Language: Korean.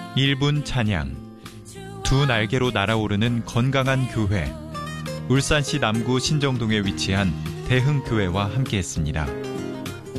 1분 찬양, 두 날개로 날아오르는 건강한 교회. 울산시 남구 신정동에 위치한 대흥교회와 함께했습니다.